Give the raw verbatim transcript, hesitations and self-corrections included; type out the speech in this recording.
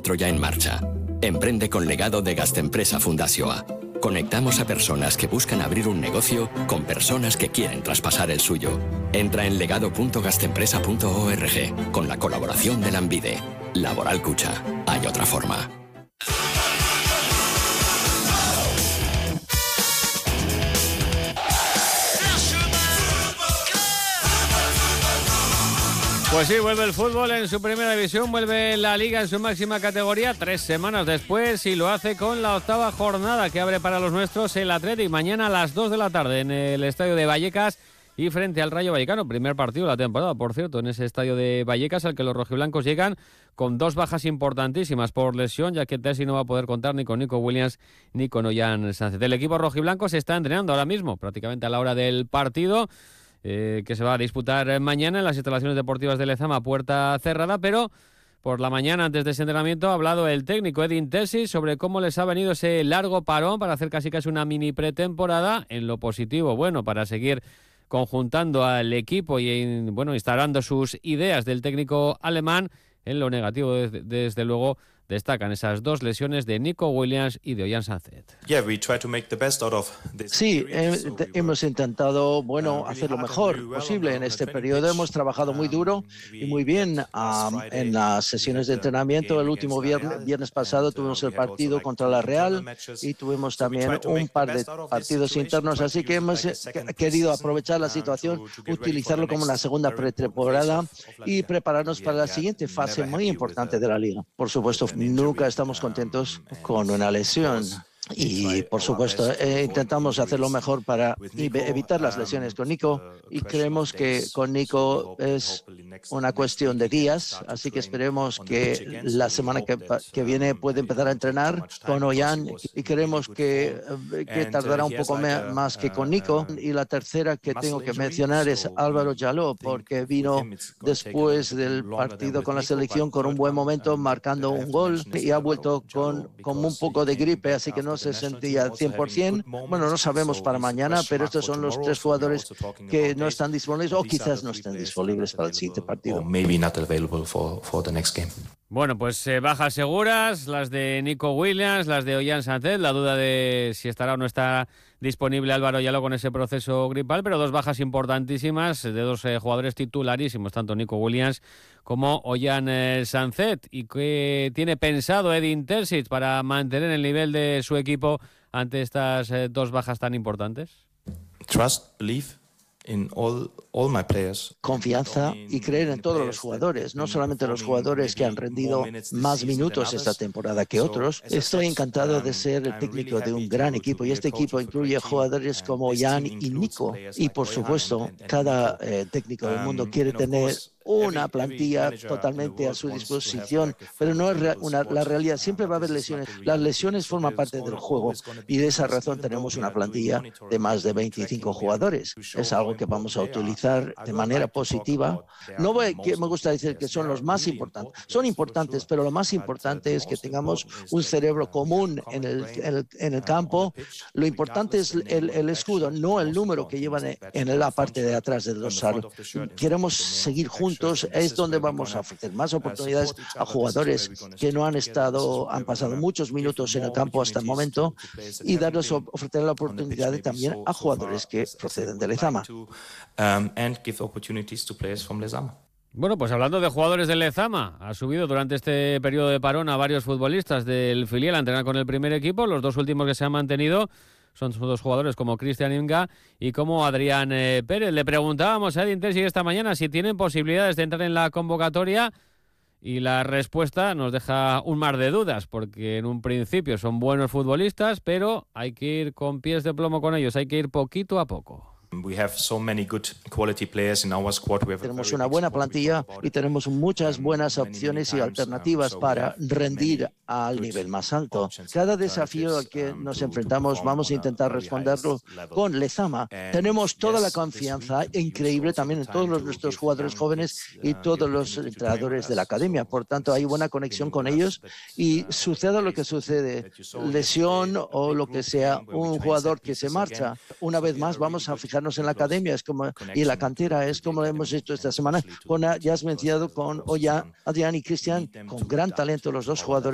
otro ya en marcha. Emprende con legado de Gastempresa Fundazioa. Conectamos a personas que buscan abrir un negocio con personas que quieren traspasar el suyo. Entra en legado punto gastempresa punto org con la colaboración de Lanbide. Laboral Cucha. Hay otra forma. Pues sí, vuelve el fútbol en su primera división, vuelve la Liga en su máxima categoría tres semanas después y lo hace con la octava jornada que abre para los nuestros el Athletic mañana a las dos de la tarde en el estadio de Vallecas y frente al Rayo Vallecano. Primer partido de la temporada, por cierto, en ese estadio de Vallecas al que los rojiblancos llegan con dos bajas importantísimas por lesión, ya que Tessi no va a poder contar ni con Nico Williams ni con Ollán Sánchez. El equipo rojiblanco se está entrenando ahora mismo, prácticamente a la hora del partido. Eh, que se va a disputar mañana en las instalaciones deportivas de Lezama, puerta cerrada, pero por la mañana, antes de ese entrenamiento, ha hablado el técnico Edin Terzic sobre cómo les ha venido ese largo parón para hacer casi casi una mini pretemporada, en lo positivo, bueno, para seguir conjuntando al equipo y bueno, instalando sus ideas del técnico alemán. En lo negativo, desde, desde luego, destacan esas dos lesiones de Nico Williams y de Ollán Sánchez. Sí, eh, hemos intentado, bueno, hacer lo mejor posible en este periodo. Hemos trabajado muy duro y muy bien um, en las sesiones de entrenamiento. El último viernes, viernes pasado tuvimos el partido contra la Real y tuvimos también un par de partidos internos, así que hemos querido aprovechar la situación, utilizarlo como una segunda pretemporada y prepararnos para la siguiente fase muy importante de la Liga. Por supuesto, nunca estamos contentos con una lesión. Y, por supuesto, eh, intentamos hacer lo mejor para evitar las lesiones con Nico y creemos que con Nico es una cuestión de días, así que esperemos que la semana que, que viene puede empezar a entrenar con Ollán y creemos que, que tardará un poco más que con Nico. Y la tercera que tengo que mencionar es Álvaro Jaló, porque vino después del partido con la selección con un buen momento, marcando un gol y ha vuelto con, con un poco de gripe, así que no se sentía al cien por ciento. Bueno, no sabemos para mañana, pero estos son los tres jugadores que no están disponibles o quizás no estén disponibles para el siguiente partido. Bueno, pues eh, bajas seguras, las de Nico Williams, las de Ollán Sánchez, la duda de si estará o no está disponible Álvaro Jaló con ese proceso gripal, pero dos bajas importantísimas de dos eh, jugadores titularísimos, tanto Nico Williams como Ollán eh, Sánchez. ¿Y qué tiene pensado Edin Terzic para mantener el nivel de su equipo ante estas eh, dos bajas tan importantes? Trust, believe. In all, all my players. Confianza y creer en todos los jugadores, no solamente los jugadores que han rendido más minutos esta temporada que otros. Estoy encantado de ser el técnico de un gran equipo y este equipo incluye jugadores como Ollán y Nico. Y por supuesto, cada eh, técnico del mundo quiere tener una plantilla totalmente a su disposición, pero no es una, la realidad. Siempre va a haber lesiones. Las lesiones forman parte del juego y de esa razón tenemos una plantilla de más de veinticinco jugadores. Es algo que vamos a utilizar de manera positiva. No voy, que me gusta decir que son los más importantes. Son importantes, pero lo más importante es que tengamos un cerebro común en el, en el, en el campo. Lo importante es el, el escudo, no el número que llevan en la parte de atrás del dorsal. Queremos seguir juntos. Es donde vamos a ofrecer más oportunidades a jugadores que no han estado, han pasado muchos minutos en el campo hasta el momento y darles ofrecer la oportunidad también a jugadores que proceden de Lezama. Bueno, pues hablando de jugadores del Lezama, ha subido durante este periodo de parón a varios futbolistas del filial a entrenar con el primer equipo. Los dos últimos que se han mantenido son dos jugadores como Cristian Inga y como Adrián eh, Pérez. Le preguntábamos a Edin Terzic esta mañana si tienen posibilidades de entrar en la convocatoria y la respuesta nos deja un mar de dudas, porque en un principio son buenos futbolistas, pero hay que ir con pies de plomo con ellos, hay que ir poquito a poco. Tenemos una buena plantilla y tenemos muchas buenas opciones y alternativas para rendir al nivel más alto. Cada desafío al que nos enfrentamos vamos a intentar responderlo con Lezama. Tenemos toda la confianza increíble también en todos los, nuestros jugadores jóvenes y todos los entrenadores de la academia. Por tanto, hay buena conexión con ellos y suceda lo que sucede, lesión o lo que sea, un jugador que se marcha, una vez más vamos a fijarnos en la academia es como, y en la cantera, es como lo hemos hecho esta semana. Con, ya has mencionado con Ollán, Adrián y Cristian, con gran talento los dos jugadores.